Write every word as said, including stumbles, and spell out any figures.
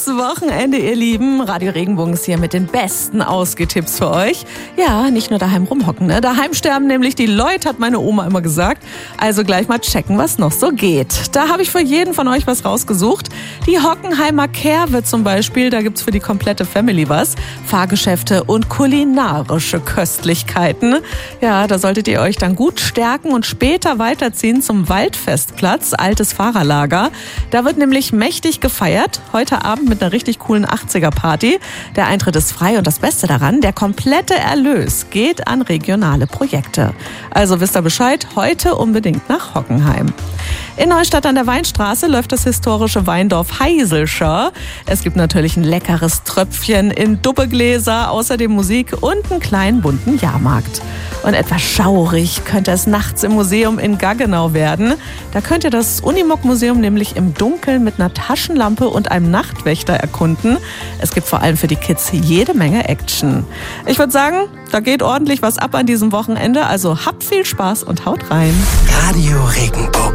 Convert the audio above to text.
Schönes Wochenende, ihr Lieben. Radio Regenbogen ist hier mit den besten Ausgehtipps für euch. Ja, nicht nur daheim rumhocken, ne? Daheim sterben nämlich die Leute, hat meine Oma immer gesagt. Also gleich mal checken, was noch so geht. Da habe ich für jeden von euch was rausgesucht. Die Hockenheimer Kerwe zum Beispiel, da gibt's für die komplette Family was. Fahrgeschäfte und kulinarische Köstlichkeiten. Ja, da solltet ihr euch dann gut stärken und später weiterziehen zum Waldfestplatz, altes Fahrerlager. Da wird nämlich mächtig gefeiert. Heute Abend mit einer richtig coolen achtziger-Party. Der Eintritt ist frei und das Beste daran, der komplette Erlös geht an regionale Projekte. Also wisst ihr Bescheid, heute unbedingt nach Hockenheim. In Neustadt an der Weinstraße läuft das historische Weindorf Heiselscher. Es gibt natürlich ein leckeres Tröpfchen in Duppegläser, außerdem Musik und einen kleinen bunten Jahrmarkt. Und etwas schaurig könnte es nachts im Museum in Gaggenau werden. Da könnt ihr das Unimog-Museum nämlich im Dunkeln mit einer Taschenlampe und einem Nachtwächter erkunden. Es gibt vor allem für die Kids jede Menge Action. Ich würde sagen, da geht ordentlich was ab an diesem Wochenende. Also habt viel Spaß und haut rein. Radio Regenbogen.